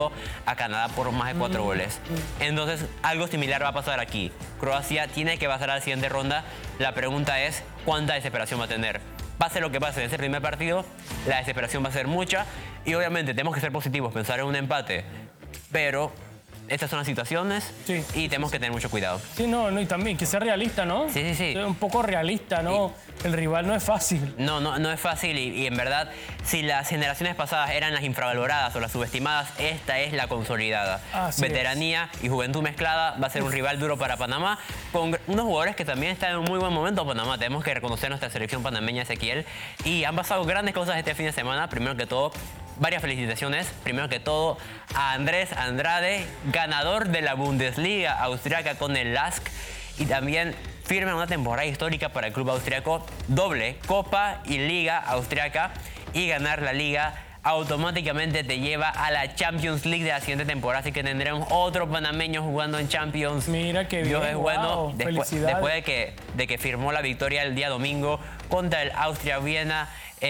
a Canadá por más de 4 goles. Entonces, algo similar va a pasar aquí. Croacia tiene que pasar a la siguiente ronda. La pregunta es, ¿cuánta desesperación va a tener? Pase lo que pase en ese primer partido, la desesperación va a ser mucha. Y obviamente tenemos que ser positivos, pensar en un empate. Pero estas son las situaciones y tenemos que tener mucho cuidado. Sí, no, y también que sea realista, ¿no? Sí. Un poco realista, ¿no? El rival no es fácil. No es fácil y en verdad, si las generaciones pasadas eran las infravaloradas o las subestimadas, esta es la consolidada. Veteranía y juventud mezclada, va a ser un rival duro para Panamá, con unos jugadores que también están en un muy buen momento Panamá. Tenemos que reconocer nuestra selección panameña, Ezequiel, y han pasado grandes cosas este fin de semana. Primero que todo, varias felicitaciones. Primero que todo, a Andrés Andrade, ganador de la Bundesliga austriaca con el LASK, y también firma una temporada histórica para el club austriaco, doble Copa y Liga austriaca, y ganar la Liga automáticamente te lleva a la Champions League de la siguiente temporada, así que tendremos otro panameño jugando en Champions. Mira qué bien. Dios es bueno. Wow, después de que firmó la victoria el día domingo contra el Austria Viena,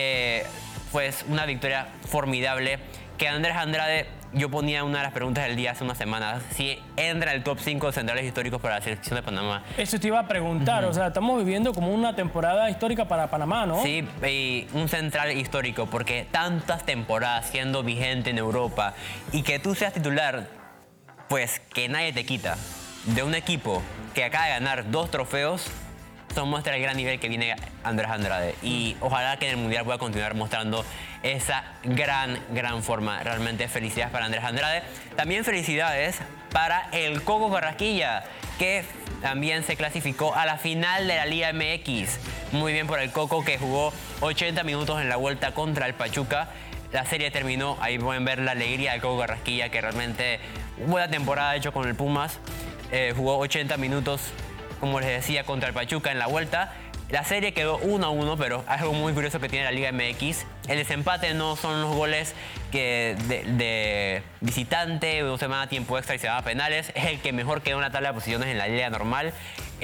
pues una victoria formidable. Que Andrés Andrade, yo ponía una de las preguntas del día hace unas semanas, si entra el top 5 de centrales históricos para la selección de Panamá. Eso te iba a preguntar, o sea, estamos viviendo como una temporada histórica para Panamá, ¿no? Sí, y un central histórico, porque tantas temporadas siendo vigente en Europa y que tú seas titular, pues que nadie te quita, de un equipo que acaba de ganar 2 trofeos, eso muestra el gran nivel que viene Andrés Andrade. Y ojalá que en el Mundial pueda continuar mostrando esa gran forma. Realmente felicidades para Andrés Andrade. También felicidades para el Coco Carrasquilla, que también se clasificó a la final de la Liga MX. Muy bien por el Coco, que jugó 80 minutos en la vuelta contra el Pachuca. La serie terminó, ahí pueden ver la alegría del Coco Carrasquilla, que realmente buena temporada hecho con el Pumas. Jugó 80 minutos, como les decía, contra el Pachuca en la vuelta. La serie quedó 1-1, pero algo muy curioso que tiene la Liga MX. El desempate no son los goles que de visitante, o se llama tiempo extra y se llama penales. Es el que mejor quedó en la tabla de posiciones en la Liga normal.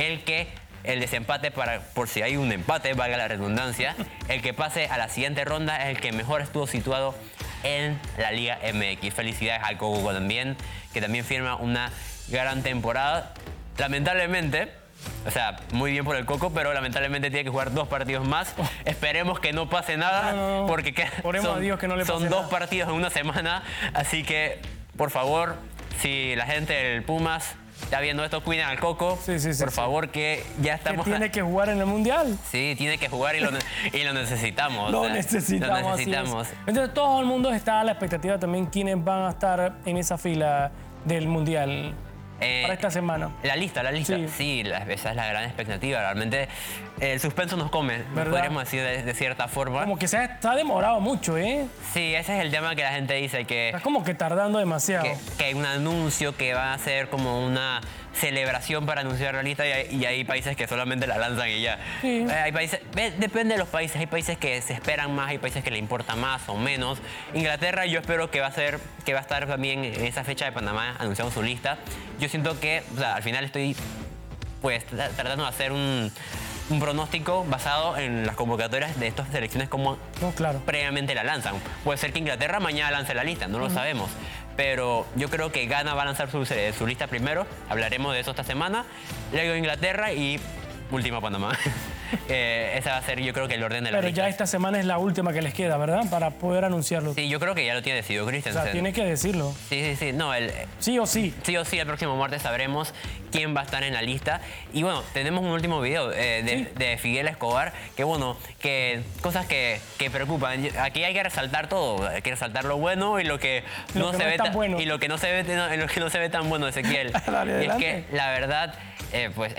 El desempate, por si hay un empate, valga la redundancia, el que pase a la siguiente ronda es el que mejor estuvo situado en la Liga MX. Felicidades al Coco también, que también firma una gran temporada. Lamentablemente, o sea, muy bien por el Coco, pero lamentablemente tiene que jugar 2 partidos más. Esperemos que no pase nada, porque oremos a Dios que no le pase son 2 nada. partidos en una semana. Así que, por favor, si la gente del Pumas está viendo esto, cuiden al Coco. Por favor, que ya estamos... Que tiene que jugar en el Mundial. Sí, tiene que jugar y lo necesitamos. Lo necesitamos. Entonces, todo el mundo está a la expectativa también quiénes van a estar en esa fila del Mundial. Para esta semana. La lista. Sí, esa es la gran expectativa. Realmente el suspenso nos come, podríamos decir de cierta forma. Como que se ha demorado mucho, ¿eh? Sí, ese es el tema que la gente dice, que... Está como que tardando demasiado. Que hay un anuncio que va a ser como una celebración para anunciar la lista y hay países que solamente la lanzan y ya. Sí. Hay países, depende de los países, hay países que se esperan más, hay países que le importa más o menos. Inglaterra yo espero que va a estar también en esa fecha de Panamá anunciando su lista. Yo siento que, o sea, al final estoy pues tratando de hacer un pronóstico basado en las convocatorias de estas selecciones como previamente la lanzan. Puede ser que Inglaterra mañana lance la lista, no lo sabemos. Pero yo creo que Ghana va a lanzar su lista primero. Hablaremos de eso esta semana. Luego Inglaterra y última Panamá. Esa va a ser, yo creo que el orden de la lista. Pero ya esta semana es la última que les queda, ¿verdad? Para poder anunciarlo. Sí, yo creo que ya lo tiene decidido Christensen. O sea, tiene que decirlo. Sí. No, sí o sí. Sí o sí, el próximo martes sabremos quién va a estar en la lista. Y bueno, tenemos un último video de Fidel Escobar, que bueno, que cosas que preocupan. Aquí hay que resaltar todo. Hay que resaltar lo bueno y lo que no se ve tan bueno. Y lo que no se ve tan bueno, Ezequiel. Dale, y es que la verdad, pues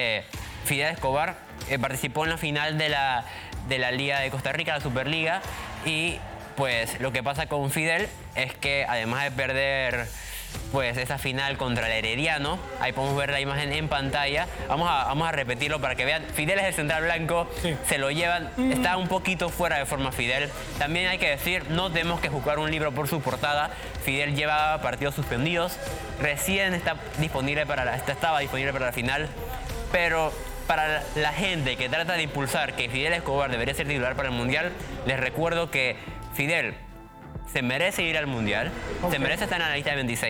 Fidel Escobar participó en la final de la Liga de Costa Rica, la Superliga, y pues lo que pasa con Fidel es que además de perder pues esa final contra el Herediano, ahí podemos ver la imagen en pantalla, vamos a repetirlo para que vean. Fidel es el central blanco, se lo llevan, está un poquito fuera de forma Fidel. También hay que decir, no tenemos que juzgar un libro por su portada. Fidel lleva partidos suspendidos, recién estaba disponible para la final, pero para la gente que trata de impulsar que Fidel Escobar debería ser titular para el Mundial, les recuerdo que Fidel se merece ir al Mundial, se merece estar en la lista de 26.